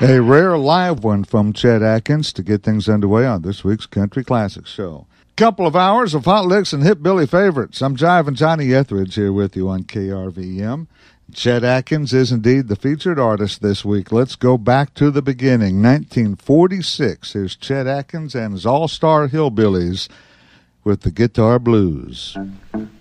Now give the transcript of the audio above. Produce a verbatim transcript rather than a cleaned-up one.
A rare live one from Chet Atkins to get things underway on this week's Country Classics Show. Couple of hours of hot licks and hip Billy favorites. I'm Jiving Johnny Etheridge here with you on K R V M. Chet Atkins is indeed the featured artist this week. Let's go back to the beginning, nineteen forty-six. Here's Chet Atkins and his All-Star Hillbillies with the Guitar Blues.